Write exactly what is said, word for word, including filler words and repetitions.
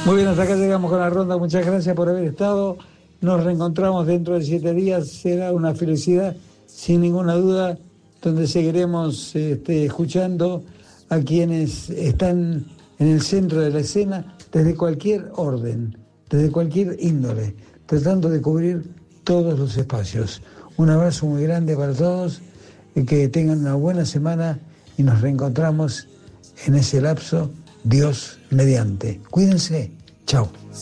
Muy bien, hasta acá llegamos con la ronda. Muchas gracias por haber estado. Nos reencontramos dentro de siete días. Será una felicidad, sin ninguna duda, donde seguiremos este, escuchando a quienes están en el centro de la escena desde cualquier orden, desde cualquier índole, tratando de cubrir todos los espacios. Un abrazo muy grande para todos, y que tengan una buena semana y nos reencontramos en ese lapso, Dios mediante. Cuídense. Chao.